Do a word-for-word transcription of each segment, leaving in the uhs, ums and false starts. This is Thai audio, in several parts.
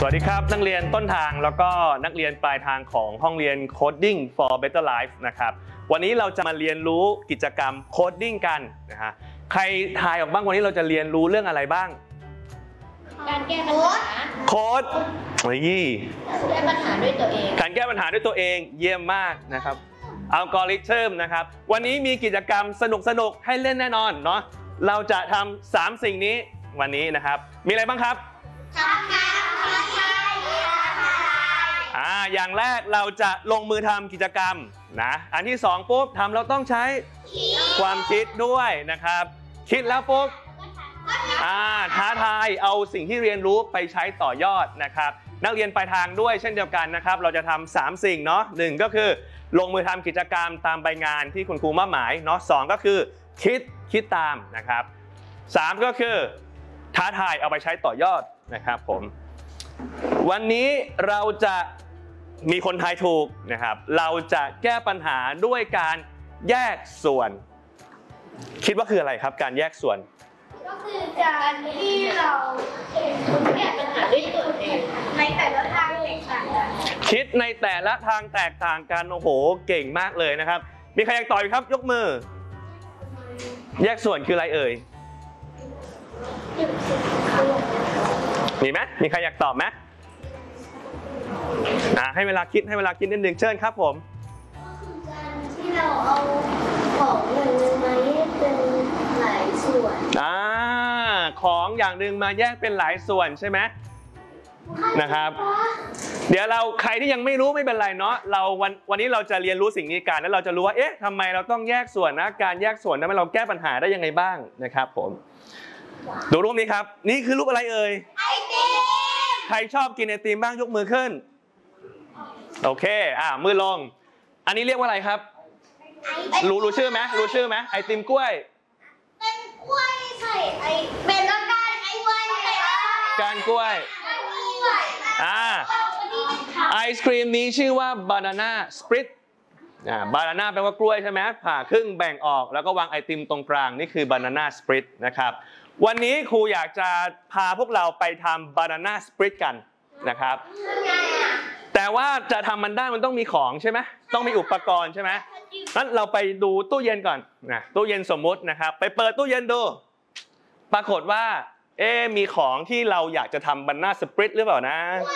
สวัสดีครับนักเรียนต้นทางแล้วก็นักเรียนปลายทางของห้องเรียน Coding for Better Life นะครับวันนี้เราจะมาเรียนรู้กิจกรรมโคดดิ้งกันนะฮะใครทายออกบ้างวันนี้เราจะเรียนรู้เรื่องอะไรบ้างการแก้ปัญหาโค้ดนี่แก้ปัญหาด้วยตัวเองการแก้ปัญหาด้วยตัวเองเยี่ยมมากนะครับอัลกอริทึมนะครับวันนี้มีกิจกรรมสนุกๆให้เล่นแน่นอนเนาะเราจะทำสามสิ่งนี้วันนี้นะครับมีอะไรบ้างครับทำการท้าทายอ่าอย่างแรกเราจะลงมือทำกิจกรรมนะอันที่สองปุ๊บทำเราต้องใช้ความคิดด้วยนะครับคิดแล้วปุ๊บอ่าท้าทายเอาสิ่งที่เรียนรู้ไปใช้ต่อยอดนะครับนักเรียนปลายทางด้วยเช่นเดียวกันนะครับเราจะทำสามสิ่งเนาะหนึ่งก็คือลงมือทำกิจกรรมตามใบงานที่คุณครูมอบหมายเนาะสองก็คือคิดคิดตามนะครับสามก็คือท้าทายเอาไปใช้ต่อยอดนะครับผมวันนี้เราจะมีคนทายถูกนะครับเราจะแก้ปัญหาด้วยการแยกส่วนคิดว่าคืออะไรครับการแยกส่วนก็คือการที่เราแก้ปัญหาด้วยตัวเองในแต่ละทางแตกต่างกันคิดในแต่ละทางแตกต่างกันโอ้โหเก่งมากเลยนะครับมีใครอยากตอบไหมครับยกมือแยกส่วนคืออะไรเอ่ยมีไหมมีใครอยากตอบไหมอ่าให้เวลาคิดให้เวลาคิดนิดนึงเชิญครับผมก็คือการที่เราเอาของหนึ่งมาแยกเป็นหลายส่วนอ่าของอย่างหนึ่งมาแยกเป็นหลายส่วนใช่ไหมนะครับเดี๋ยวเราใครที่ยังไม่รู้ไม่เป็นไรเนาะเราวันวันนี้เราจะเรียนรู้สิ่งนี้กันแล้วเราจะรู้ว่าเอ๊ะทำไมเราต้องแยกส่วนนะการแยกส่วนทำให้เราแก้ปัญหาได้ยังไงบ้างนะครับผมดูรูปนี้ครับนี่คือรูปอะไรเอ่ยไอติมใครชอบกินไอติมบ้างยกมือขึ้นโอเคอ่ามือลงอันนี้เรียกว่าอะไรครับรู้รู้ชื่อไหมรู้ชื่อไหมไอติมกล้วยเป็นกล้วยใส่ไอเป็นก้านไอไว้ก้านกล้วยอ่าไอศครีมนี้ชื่อว่าบานาน่าสปริตอ่าบานาน่าแปลว่ากล้วยใช่ไหมผ่าครึ่งแบ่งออกแล้วก็วางไอติมตรงกลางนี่คือบานาน่าสปริตนะครับวันนี้ครูอยากจะพาพวกเราไปทำบานาน่าสปริตกันนะครับแต่ว่าจะทำมันได้มันต้องมีของใช่ไหมต้องมีอุปกรณ์ใช่ไหมงั้นเราไปดูตู้เย็นก่อนนะตู้เย็นสมมุตินะครับไปเปิดตู้เย็นดูปรากฏว่าเอ๊มีของที่เราอยากจะทำบานาน่าสปริตหรือเปล่านะ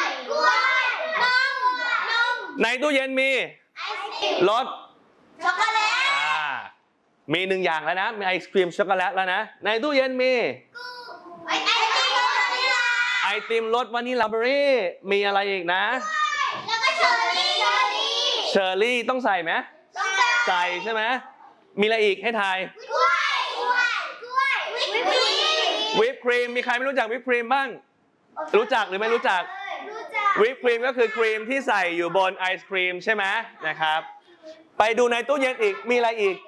ในตู้เย็นมีรสช็อกโกแลตอ่ามีหนึ่งอย่างแล้วนะมีไอศครีมช็อกโกแลตแล้วนะในตู้เย็นมีไอติมรสวานิลาไอติมรสวานิลาเบอรี่มีอะไรอีกนะแล้วก็เชอร์รี่เชอร์รี่ต้องใส่ไหมใส่ใช่ไหมมีอะไรอีกให้ทายกล้วยกล้วยกล้วยวิปครีมวิปครีมมีใครไม่รู้จักวิปครีมบ้างรู้จักหรือไม่รู้จักวิปครีมก็คือครีมที่ใส่อยู่บนไอศครีมใช่ไหมนะครับไปดูในตู้เย็นอีกมีอะไรอีก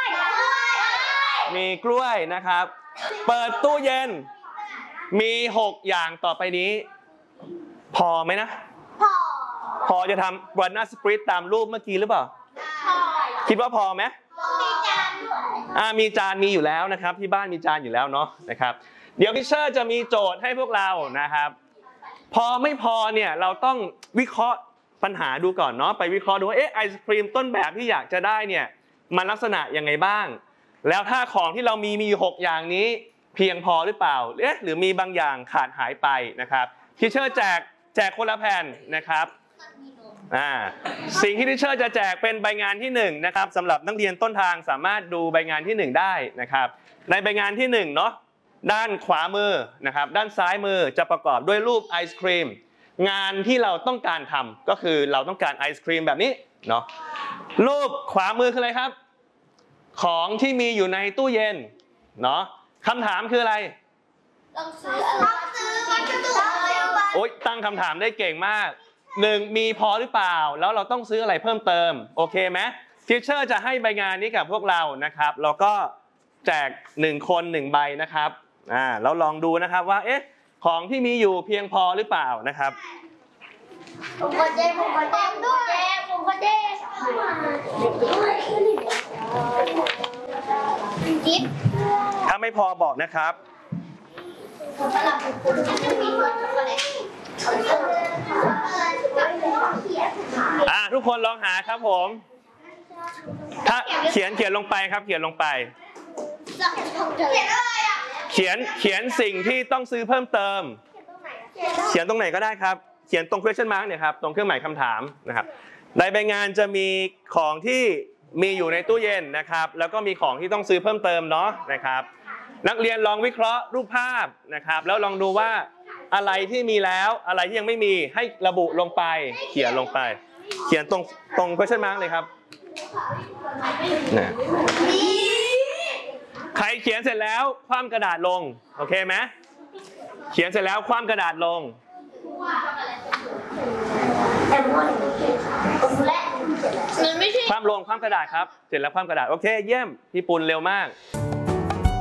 มีกล้วยนะครับเปิดตู้เย็นมีหกอย่างต่อไปนี้พอไหมนะพอพอจะทำบานาน่าสปริตตามรูปเมื่อกี้หรือเปล่าพอคิดว่าพอไหมมีจานด้วยอ่ามีจานมีอยู่แล้วนะครับที่บ้านมีจานอยู่แล้วเนาะนะครับเดี๋ยวทิเชอร์จะมีโจทย์ให้พวกเรานะครับพอไม่พอเนี่ยเราต้องวิเคราะห์ปัญหาดูก่อนเนาะไปวิเคราะห์ดูว่าเอ๊ะไอศครีมต้นแบบที่อยากจะได้เนี่ยมันลักษณะยังไงบ้างแล้วถ้าของที่เรามีมีอยู่หกอย่างนี้เพียงพอหรือเปล่าเอ๊ะหรือมีบางอย่างขาดหายไปนะครับทิเชอร์แจกแจกคนละแผ่นนะครับอ่าสิ่งที่ทิเชอร์จะแจกเป็นใบงานที่หนึ่งนะครับสำหรับนักเรียนต้นทางสามารถดูใบงานที่หนึ่งได้นะครับในใบงานที่หนึ่งเนาะด้านขวามือนะครับด้านซ้ายมือจะประกอบด้วยรูปไอศครีมงานที่เราต้องการทำก็คือเราต้องการไอศครีมแบบนี้เนาะรูปขวามือคืออะไรครับของที่มีอยู่ในตู้เย็นเนาะคำถามคืออะไรต้องซื้อต้องซื้อวัสดุโอ๊ยตั้งคำถามได้เก่งมากหนึ่งมีพอหรือเปล่าแล้วเราต้องซื้ออะไรเพิ่มเติมโอเคไหมทีเชอร์จะให้ใบงานนี้กับพวกเรานะครับแล้วก็แจกหนึ่งคนหนึ่งใบนะครับอ่าเราลองดูนะครับว่าเอ๊ะของที่มีอยู่เพียงพอหรือเปล่านะครับผมขอแจ้งผมขอแจ้งด้วยผมขอแจ้งจิ๊บถ้าไม่พอบอกนะครับผมกำลังพูดจะมีช็อกโกแลตกคนลองหาครับผมถ้าเขียนเขียนลงไปครับเขียนลงไปเขียนอะไรอ่ะเขียนเขียนสิ่งที่ต้องซื้อเพิ่มเติม เขียนตรงไหนก็ได้ครับเขียนตรง question mark เนี่ยครับตรงเครื่องหมายคำถามนะครับในใบงานจะมีของที่มีอยู่ในตู้เย็นนะครับแล้วก็มีของที่ต้องซื้อเพิ่มเติมเนาะนะครับนักเรียนลองวิเคราะห์รูปภาพนะครับแล้วลองดูว่าอะไรที่มีแล้วอะไรที่ยังไม่มีให้ระบุลงไปเขียนลงไป เขียนตรงตรง question mark เลยครับนะใครเขียนเสร็จแล้วคว่ำกระดาษลงโอเคไหมเขียนเสร็จแล้วคว่ำกระดาษลงมันไม่ใช่คว่ำลงคว่ำกระดาษครับเสร็จแล้วคว่ำกระดาษโอเคเยี่ยมพี่ปุณเร็วมาก